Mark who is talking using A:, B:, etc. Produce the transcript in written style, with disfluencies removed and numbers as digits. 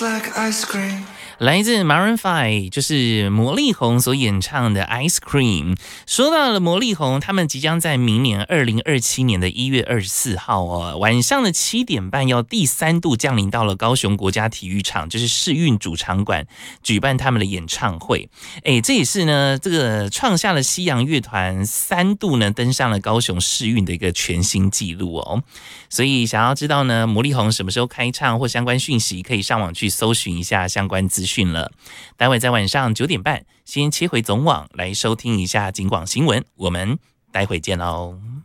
A: like ice cream。
B: 来自 Maroon 5，就是魔力红所演唱的 Ice Cream。说到了魔力红，他们即将在明年2027年的1月24号晚上的7点半要第3度降临到了高雄国家体育场，就是世运主场馆举办他们的演唱会。这也是呢，这个创下了西洋乐团3度呢登上了高雄世运的一个全新纪录哦。所以想要知道呢魔力红什么时候开唱或相关讯息，可以上网去搜寻一下相关资讯了。待会在晚上9点半先切回总网来收听一下警广新闻，我们待会见喽。